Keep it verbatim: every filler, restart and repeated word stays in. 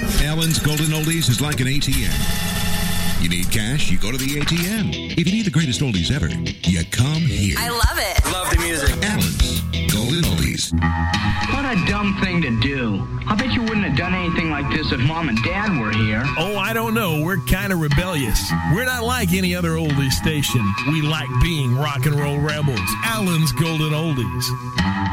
Allen's Golden Oldies is like an A T M. You need cash, you go to the A T M. If you need the greatest oldies ever, you come here. I love it. Love the music. Allen's Golden Oldies. What a dumb thing to do. I bet you wouldn't have done anything like this if Mom and Dad were here. Oh, I don't know. We're kind of rebellious. We're not like any other oldies station. We like being rock and roll rebels. Allen's Golden Oldies.